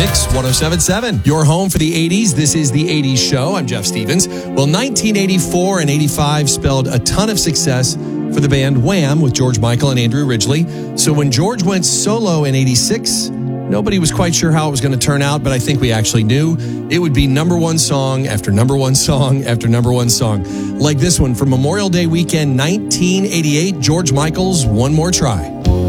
Mix 107.7, your home for the 80s. This is the 80s show. I'm Jeff Stevens. Well, 1984 and 85 spelled a ton of success for the band Wham with George Michael and Andrew Ridgeley. So when George went solo in 86, nobody was quite sure how it was going to turn out, but I think we actually knew it would be number one song after number one song after number one song. Like this one from Memorial Day weekend 1988, George Michael's One More Try.